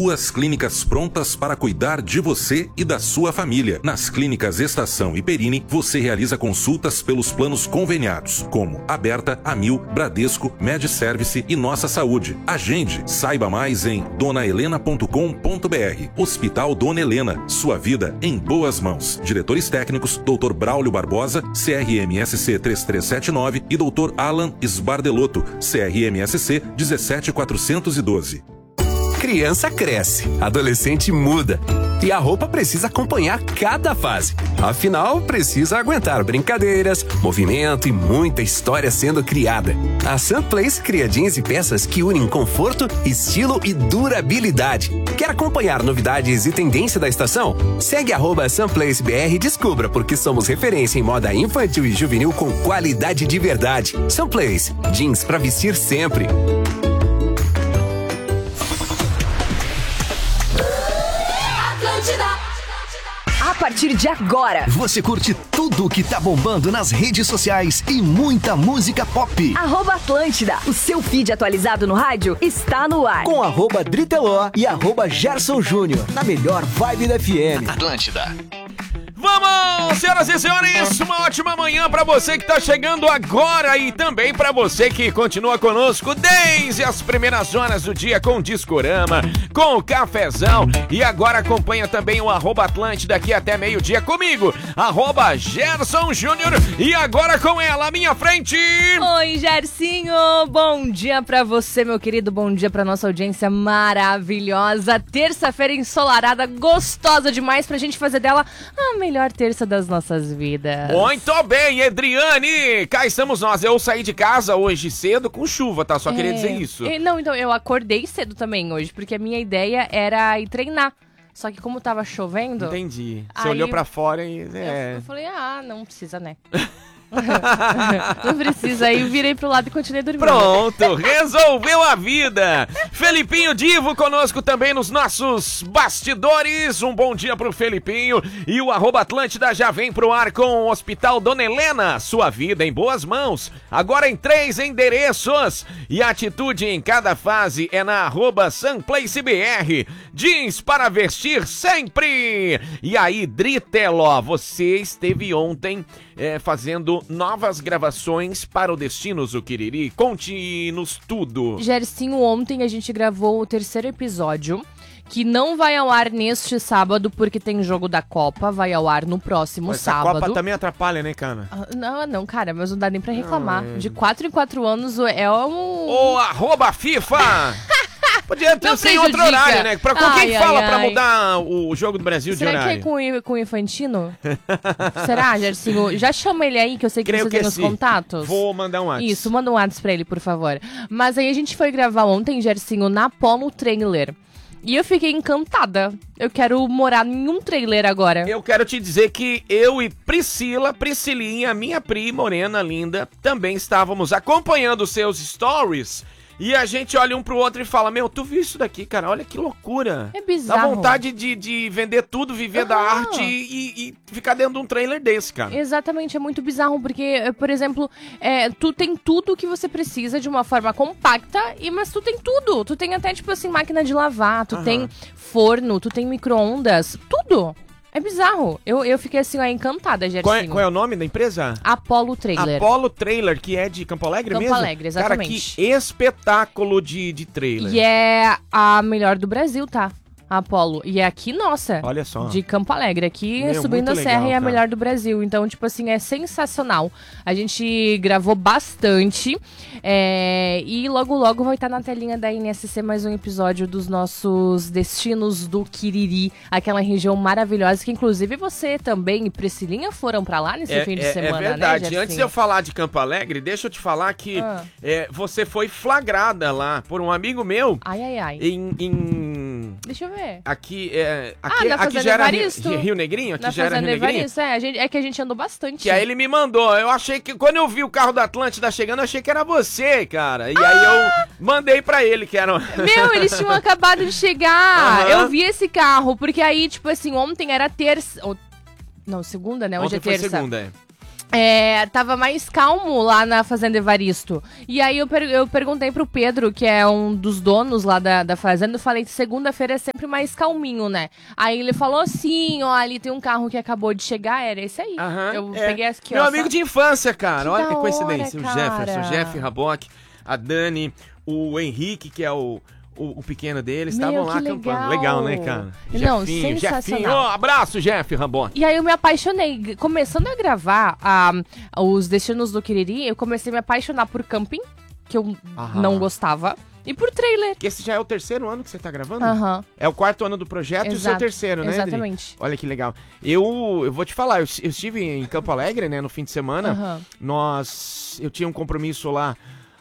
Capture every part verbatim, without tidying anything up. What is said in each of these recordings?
duas clínicas prontas para cuidar de você e da sua família. Nas clínicas Estação e Perini, você realiza consultas pelos planos conveniados, como Aberta, Amil, Bradesco, MedService e Nossa Saúde. Agende. Saiba mais em dona helena ponto com ponto br. Hospital Dona Helena. Sua vida em boas mãos. Diretores técnicos, doutor Braulio Barbosa, C R M S C três três sete nove e doutor Alan Sbardelotto, C R M S C um sete quatro um dois. Criança cresce, adolescente muda e a roupa precisa acompanhar cada fase. Afinal, precisa aguentar brincadeiras, movimento e muita história sendo criada. A Sunplace cria jeans e peças que unem conforto, estilo e durabilidade. Quer acompanhar novidades e tendência da estação? Segue arroba SunplaceBR e descubra porque somos referência em moda infantil e juvenil com qualidade de verdade. Sunplace, jeans pra vestir sempre. A partir de agora, você curte tudo que tá bombando nas redes sociais e muita música pop. Arroba Atlântida, o seu feed atualizado no rádio está no ar. Com arroba Driteló e arroba Gerson Júnior, na melhor vibe da F M. Atlântida. Vamos, senhoras e senhores, uma ótima manhã pra você que tá chegando agora e também pra você que continua conosco desde as primeiras horas do dia com o Discorama, com o Cafezão e agora acompanha também o arroba Atlântida daqui até meio-dia comigo, arroba Gerson Júnior e agora com ela à minha frente. Oi, Gersinho, bom dia pra você, meu querido, bom dia pra nossa audiência maravilhosa, terça-feira ensolarada, gostosa demais pra gente fazer dela a melhor melhor terça das nossas vidas. Muito bem, Adriane, cá estamos nós. Eu saí de casa hoje cedo com chuva, tá? Só é, queria dizer isso. É, não, então, eu acordei cedo também hoje, porque a minha ideia era ir treinar. Só que como tava chovendo... Entendi. Você aí, olhou pra fora e... É. Eu, eu falei, ah, não precisa, né? Não precisa, aí eu virei pro lado e continuei dormindo. Pronto, resolveu a vida. Felipinho Divo conosco também nos nossos bastidores. Um bom dia pro Felipinho. E o arroba Atlântida já vem pro ar com o Hospital Dona Helena. Sua vida em boas mãos. Agora em três endereços. E a atitude em cada fase é na arroba SunplaceBR. Jeans para vestir sempre. E aí, Driteló, você esteve ontem é, fazendo novas gravações para o Destino Zuquiriri. Conte-nos tudo. Gersinho, ontem a gente gravou o terceiro episódio, que não vai ao ar neste sábado, porque tem jogo da Copa, vai ao ar no próximo mas sábado. A Copa também atrapalha, né, cara? Ah, não, não, cara, mas não dá nem pra reclamar. Não, é... De quatro em quatro anos é um... Ô, arroba FIFA! Podia ter sem outro horário, né? Pra, com ai, quem ai, fala ai. pra mudar o jogo do Brasil Será de horário? Será que é com, com o Infantino? Será, Gersinho? Já chama ele aí, que eu sei que Creio você que tem os sim. contatos. Vou mandar um WhatsApp. Isso, manda um WhatsApp pra ele, por favor. Mas aí a gente foi gravar ontem, Gersinho, na Apollo Trailer. E eu fiquei encantada. Eu quero morar em um trailer agora. Eu quero te dizer que eu e Priscila, Priscilinha, minha prima morena linda, também estávamos acompanhando os seus stories. E a gente olha um pro outro e fala, meu, tu viu isso daqui, cara? Olha que loucura. É bizarro. Dá vontade de, de vender tudo, viver ah. da arte e, e ficar dentro de um trailer desse, cara. Exatamente, é muito bizarro, porque, por exemplo, é, tu tem tudo que você precisa de uma forma compacta, e, mas tu tem tudo. Tu tem até, tipo assim, máquina de lavar, tu Aham. tem forno, tu tem micro-ondas, tudo. É bizarro. Eu, eu fiquei assim, ó, encantada, Gersinho. Qual é, qual é o nome da empresa? Apollo Trailer. Apollo Trailer, que é de Campo Alegre Campo mesmo? Campo Alegre, exatamente. Cara, que espetáculo de, de trailer. E é a melhor do Brasil, tá? A Apollo. E é aqui, nossa. Olha só. De Campo Alegre. Aqui, Meu, subindo a legal, serra, é a cara. melhor do Brasil. Então, tipo assim, é sensacional. A gente gravou bastante. É... E logo, logo vai estar na telinha da N S C mais um episódio dos nossos Destinos do Quiriri. Aquela região maravilhosa que, inclusive, você também e Priscilinha foram pra lá nesse é, fim de é, semana, é verdade. né, Antes de eu falar de Campo Alegre, deixa eu te falar que Ah. é, você foi flagrada lá por um amigo meu Ai, ai, ai. em... em... Deixa eu ver. Aqui, é, Ah, aqui, na aqui Fazenda já era Rio, Evaristo? Rio Negrinho? Aqui Na já era Rio Fazenda Negrinho? Evaristo, é, a gente, é que a gente andou bastante. Que aí ele me mandou. Eu achei que, quando eu vi o carro da Atlântida chegando, eu achei que era você, cara. E Ah! aí eu mandei pra ele, que era... Meu, eles tinham acabado de chegar. Aham. Eu vi esse carro, porque aí, tipo assim, ontem era terça... ou- Não, segunda, né? Hoje Ontem é foi terça. segunda, é. É, tava mais calmo lá na Fazenda Evaristo. E aí eu, per eu perguntei pro Pedro, que é um dos donos lá da, da fazenda, eu falei que segunda-feira é sempre mais calminho, né? Aí ele falou assim, ó, ali tem um carro que acabou de chegar, era esse aí. Aham, eu é. peguei aqui, Meu ó, amigo só... de infância, cara. Que Olha da que coincidência. hora, O Jefferson, cara. o Jeff Rabock, a Dani, o Henrique, que é o... O, o pequeno deles, Meu, estavam lá que acampando. legal. Legal, né, cara? Não, Jefinho, sensacional. Jefinho. Oh, abraço, Jeff Rabock. E aí eu me apaixonei. Começando a gravar ah, os Destinos do Quiriri, eu comecei a me apaixonar por camping, que eu Aham. não gostava, e por trailer. Que esse já é o terceiro ano que você tá gravando? Aham. É o quarto ano do projeto e o seu Exato, terceiro, né, Adri? exatamente. Olha que legal. Eu, eu vou te falar, eu, eu estive em Campo Alegre, né, no fim de semana. Aham. Nós... Eu tinha um compromisso lá...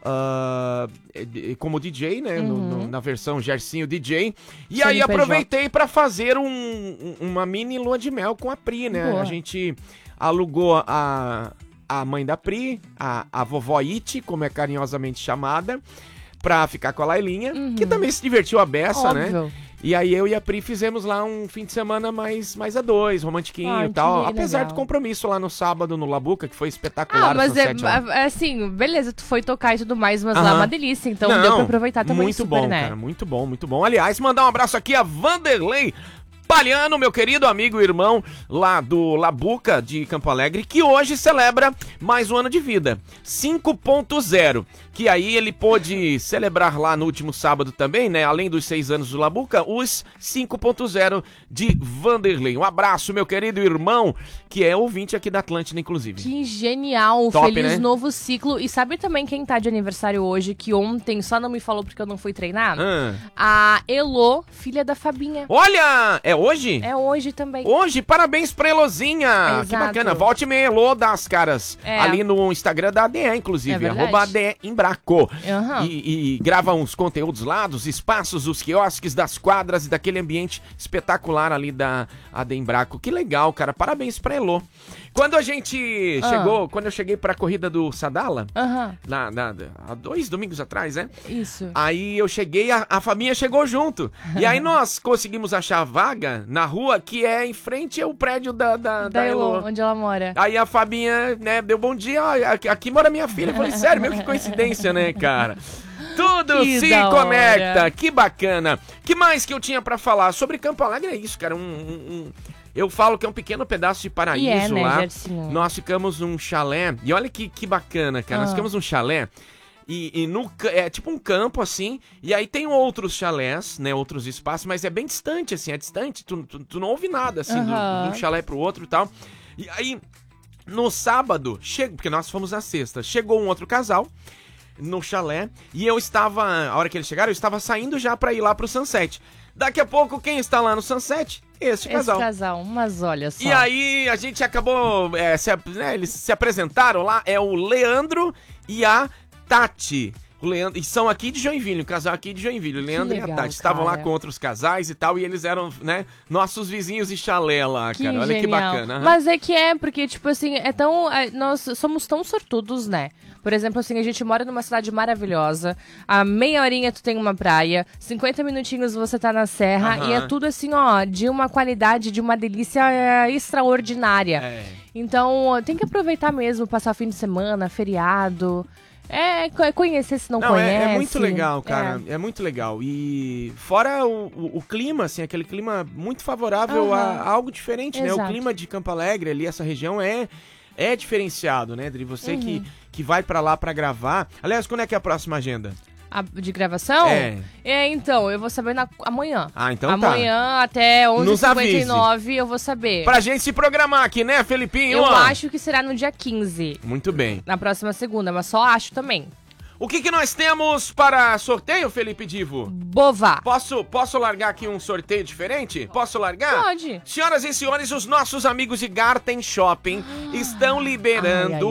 Uh, como D J, né? No, Uhum. no, na versão Gersinho D J. E C N P J. aí aproveitei pra fazer um, um- uma mini lua de mel com a Pri, né? Boa. A gente alugou a, a mãe da Pri, a, a vovó Iti, como é carinhosamente chamada, pra ficar com a Lailinha, que também se divertiu a beça, né? Óbvio. E aí eu e a Pri fizemos lá um fim de semana mais, mais a dois, romantiquinho Ai, e tal. que Apesar legal. do compromisso lá no sábado no Labuca, que foi espetacular. Ah, o mas é, sunset lá. é, assim, beleza, tu foi tocar e tudo mais, mas lá é Aham. uma delícia, então Não, deu pra aproveitar também muito super, bom, né? cara, muito bom, muito bom. Aliás, mandar um abraço aqui a Vanderlei Palhano, meu querido amigo e irmão lá do Labuca de Campo Alegre, que hoje celebra mais um ano de vida, cinco ponto zero, que aí ele pôde celebrar lá no último sábado também, né, além dos seis anos do Labuca, os cinco ponto zero de Vanderlei. Um abraço, meu querido irmão, que é ouvinte aqui da Atlântida, inclusive. Que genial, Top, feliz né? novo ciclo. E sabe também quem tá de aniversário hoje, que ontem só não me falou porque eu não fui treinar? Ah. A Elô, filha da Fabinha. Olha, é hoje? É hoje também. Hoje, parabéns pra Elozinha. Que Exato. bacana. Volte e meia, Elô das caras. É. Ali no Instagram da A D E, É inclusive. verdade. Arroba A D E Embraco. Aham. E, e grava uns conteúdos lá dos espaços, os quiosques, das quadras e daquele ambiente espetacular ali da A D E Embraco. Que legal, cara. Parabéns pra Elô. Quando a gente Ah. chegou, quando eu cheguei pra corrida do Sadala, Aham, na, na- há dois domingos atrás, né? isso. Aí eu cheguei, a, a família chegou junto. E aí nós conseguimos achar a vaga na rua que é em frente ao prédio da, da, da, Da Elô, Elô. onde ela mora. Aí a Fabinha, né, deu bom dia, ó, aqui, aqui mora minha filha. Eu falei, sério, meu, que coincidência, né, cara? Tudo Que se da conecta, hora. que bacana. Que mais que eu tinha pra falar? Sobre Campo Alegre é isso, cara, um... um- um- eu falo que é um pequeno pedaço de paraíso E é, né, lá. Gersinho? Nós ficamos num chalé, e olha que, que bacana, cara, nós Ah. ficamos num chalé, e, e no, ca- é tipo um campo, assim, e aí tem outros chalés, né, outros espaços, mas é bem distante, assim, é distante, tu, tu, tu não ouve nada, assim, do- Aham. de um chalé pro outro e tal. E aí, no sábado, chega, porque nós fomos na sexta, chegou um outro casal no chalé, e eu estava, a hora que eles chegaram, eu estava saindo já pra ir lá pro Sunset. Daqui a pouco, quem está lá no Sunset? Este Esse casal. casal, mas olha só. E aí a gente acabou, é, se, ap- né, eles se apresentaram lá, é o Leandro e a Tati. O Leandro, e são aqui de Joinville, um casal aqui de Joinville, o Leandro e legal, a Tati. Estavam lá cara. com outros casais e tal, e eles eram, né, nossos vizinhos de chalé lá, Que cara. Olha que genial. bacana. aham. Mas é que é, porque, tipo assim, é tão. é, nós somos tão sortudos, né? Por exemplo, assim, a gente mora numa cidade maravilhosa. A meia horinha tu tem uma praia, cinquenta minutinhos você tá na serra, Aham. e é tudo assim, ó, de uma qualidade, de uma delícia é, extraordinária. É. Então, tem que aproveitar mesmo, passar fim de semana, feriado. É, co- conhecer se não, Não, conhece. é, é muito legal, cara. É. muito legal. E fora o, o- o clima, assim, aquele clima muito favorável a, Aham. a algo diferente, né? O Exato. clima de Campo Alegre, ali, essa região, é, é diferenciado, né, Dri? Você Uhum. que, que vai pra lá pra gravar. Aliás, quando é que é a próxima agenda? A- de gravação? É. É, então, eu vou saber na, amanhã. Ah, então tá. Amanhã, até onze e cinquenta e nove, avise. eu vou saber. Pra gente se programar aqui, né, Felipinho? Eu Ó. acho que será no dia quinze, Muito bem. na próxima segunda, mas só acho também. O que que nós temos para sorteio, Felipe Divo? Bova. Posso, posso largar aqui um sorteio diferente? Posso largar? Pode. Senhoras e senhores, os nossos amigos de Garten Shopping estão liberando Ai, ai, ai.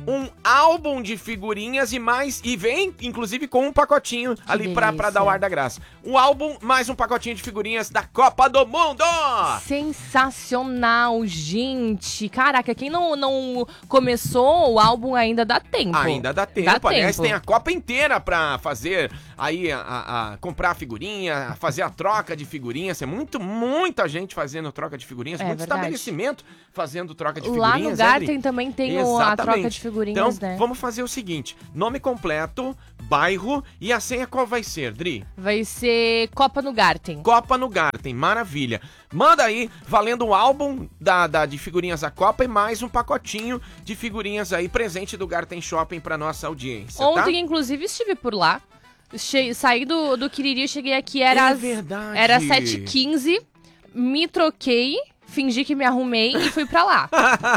um álbum de figurinhas e mais, e vem, inclusive, com um pacotinho Que ali pra, pra dar o delícia. ar da graça. Um álbum mais um pacotinho de figurinhas da Copa do Mundo! Sensacional, gente. Caraca, quem não, não começou o álbum ainda dá tempo. Ainda dá tempo, Dá aliás, tempo. tem a Copa inteira pra fazer aí, a, a- a comprar figurinha, a fazer a troca de figurinhas. É muito, muita gente fazendo troca de figurinhas, É muito verdade. estabelecimento fazendo troca de Lá figurinhas. no né, Adri? Garten também tem o- a Exatamente. troca de figurinhas, então, né? vamos fazer o seguinte, nome completo, bairro e a senha qual vai ser, Dri? Vai ser Copa no Garten. Copa no Garten, maravilha. Manda aí, valendo um álbum da, da- de figurinhas da Copa e mais um pacotinho de figurinhas aí, presente do Garten Shopping pra nossa audiência, Ontem, tá? inclusive, estive por lá. Che saí do, do Quiriri, cheguei aqui, era, É as- verdade. era sete e quinze, me troquei, fingi que me arrumei e fui pra lá.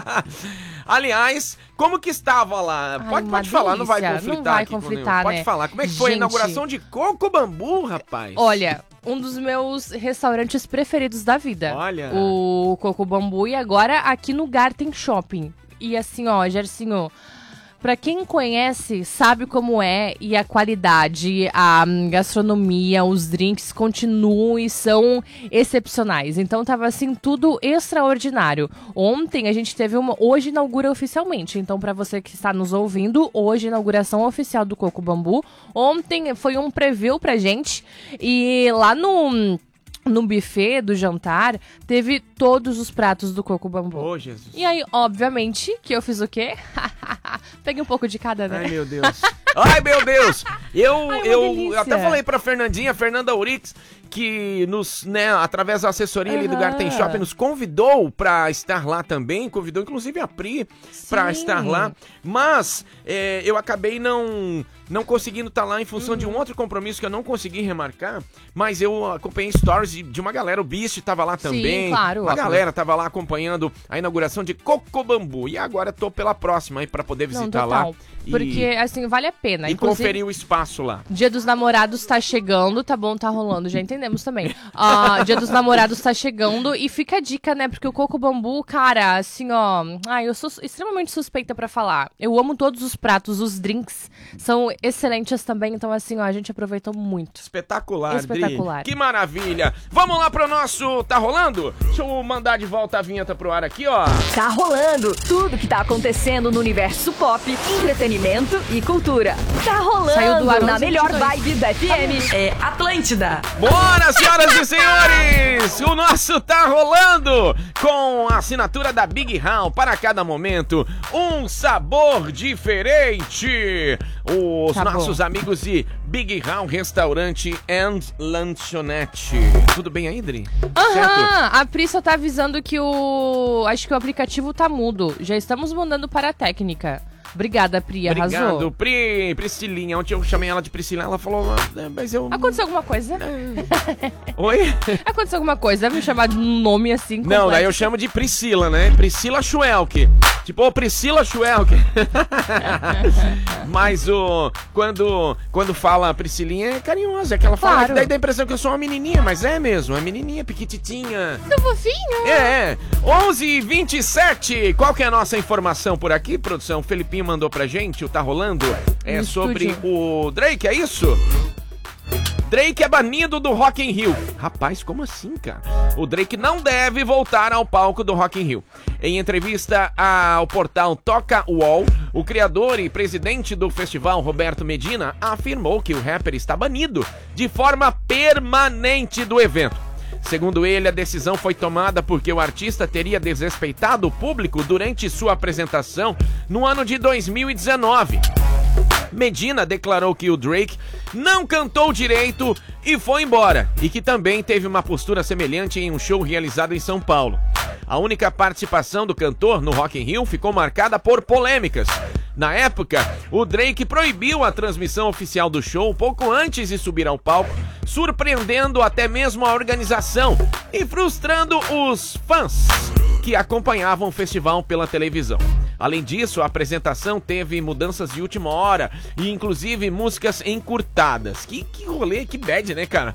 Aliás, como que estava lá? Ai, pode uma pode falar, não vai delícia. conflitar Não vai aqui com conflitar, nenhum. Pode né? falar. Como é que foi a Gente. inauguração de Coco Bambu, rapaz? Olha, um dos meus restaurantes preferidos da vida. Olha. O Coco Bambu e agora aqui no Garten Shopping. E assim, ó, Gersinho, pra quem conhece, sabe como é e a qualidade, a hum, gastronomia, os drinks continuam e são excepcionais. Então tava assim tudo extraordinário. Ontem a gente teve uma, hoje inaugura oficialmente. Então pra você que está nos ouvindo, hoje inauguração oficial do Coco Bambu. Ontem foi um preview pra gente e lá no no buffet do jantar teve todos os pratos do Coco Bambu. Ô, Jesus. E aí, obviamente, que eu fiz o quê? Peguei um pouco de cada, né? Ai, meu Deus. Ai, meu Deus. Eu, Ai, uma eu, delícia. eu até falei pra Fernandinha, Fernanda Aurix, que nos, né, através da assessoria ali do Aham. Garten Shopping, nos convidou pra estar lá também, convidou inclusive a Pri pra Sim. estar lá, mas é, eu acabei não, não conseguindo estar lá em função de um outro compromisso que eu não consegui remarcar, mas eu acompanhei stories de, de uma galera, o Beast tava lá Sim, também, claro, uma óbvio. galera tava lá acompanhando a inauguração de Coco Bambu, e agora tô pela próxima aí pra poder Não, visitar total. lá. e- Porque, assim, vale a pena. e Inclusive, conferir o espaço lá. Dia dos Namorados tá chegando, tá bom, tá rolando, já entendemos também. Ah, Dia dos Namorados tá chegando e fica a dica, né? Porque o Coco Bambu, cara, assim, ó... Ai, eu sou extremamente suspeita pra falar. Eu amo todos os pratos, os drinks são excelentes também, então assim, ó, a gente aproveitou muito. Espetacular, Espetacular. Dri. Que maravilha. Vamos lá pro nosso Tá Rolando? Deixa eu mandar de volta a vinheta pro ar aqui, ó. Tá rolando tudo que tá acontecendo no universo pop, entretenimento e cultura. Tá Saiu do rolando ar na onze e melhor vinte e dois. vibe da F M. É Atlântida. Bora, senhoras e senhores! O nosso Tá Rolando com a assinatura da Big Hall para cada momento. Um sabor diferente. Os Tá bom. nossos amigos de Big Hall Restaurante and Lanchonete. Tudo bem aí, Dri? Aham, a Pri só tá avisando que o... Acho que o aplicativo tá mudo. Já estamos mandando para a técnica. Obrigada, Pri, arrasou. Obrigado, Pri, Priscilinha. Ontem eu chamei ela de Priscila, ela falou, "Ah, mas eu... Aconteceu alguma coisa? Oi? Aconteceu alguma coisa? Deve me chamar de um nome assim Não, complexo. daí eu chamo de Priscila, né? Priscila Schwelke. Tipo, ô Priscila Schwelke. Mas o... Quando, quando fala Priscilinha é carinhosa, é que ela fala, Claro. que daí dá a impressão que eu sou uma menininha, mas é mesmo, é menininha, piquititinha. Tão fofinho. É, é. onze e vinte e sete. Qual que é a nossa informação por aqui, produção? O Felipinho mandou pra gente, o Tá Rolando. É No sobre estúdio. o Drake, é isso? Drake é banido do Rock in Rio. Rapaz, como assim, cara? O Drake não deve voltar ao palco do Rock in Rio. Em entrevista ao portal Toca Wall, o criador e presidente do festival, Roberto Medina, afirmou que o rapper está banido de forma permanente do evento. Segundo ele, a decisão foi tomada porque o artista teria desrespeitado o público durante sua apresentação no ano de dois mil e dezenove. Medina declarou que o Drake não cantou direito e foi embora, e que também teve uma postura semelhante em um show realizado em São Paulo. A única participação do cantor no Rock in Rio ficou marcada por polêmicas. Na época, o Drake proibiu a transmissão oficial do show pouco antes de subir ao palco, surpreendendo até mesmo a organização e frustrando os fãs que acompanhavam o festival pela televisão. Além disso, a apresentação teve mudanças de última hora e inclusive músicas encurtadas. Que, que rolê, que bad, né, cara?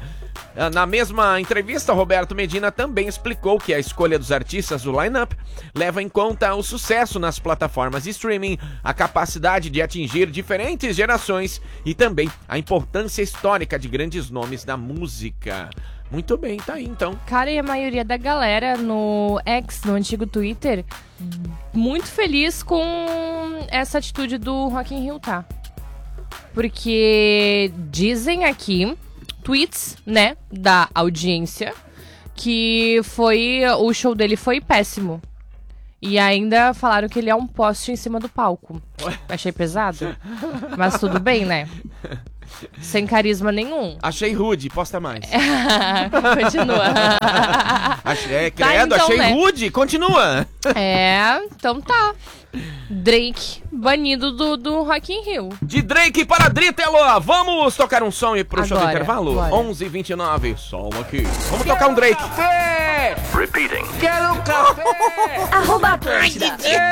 Na mesma entrevista, Roberto Medina também explicou que a escolha dos artistas do line-up leva em conta o sucesso nas plataformas de streaming, a capacidade de atingir diferentes gerações e também a importância histórica de grandes nomes da música. Muito bem, tá aí então. Cara, e a maioria da galera no X, no antigo Twitter, muito feliz com essa atitude do Rock in Rio, tá? Porque dizem aqui, tweets, né, da audiência, que foi o show dele foi péssimo. E ainda falaram que ele é um poste em cima do palco. Ué? Achei pesado, mas tudo bem, né? Sem carisma nenhum. Achei rude, posta mais. Continua. Achei, é, credo, tá, então, achei né? rude, continua. É, então tá. Drake banido do, do Rock in Rio. De Drake para Dritelo, vamos tocar um som e pro show do Agora, intervalo? agora. onze e vinte e nove, som aqui. Vamos tocar um Drake. Repeating. Quero um café! Arroba Atlântida.